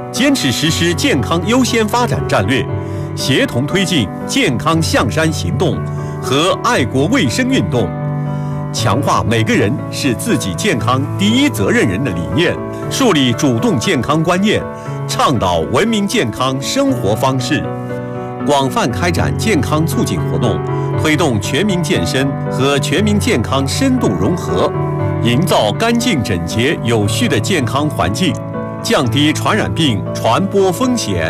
坚持实施健康优先发展战略，协同推进健康象山行动和爱国卫生运动，强化每个人是自己健康第一责任人的理念，树立主动健康观念，倡导文明健康生活方式，广泛开展健康促进活动，推动全民健身和全民健康深度融合，营造干净整洁有序的健康环境，降低传染病传播风险。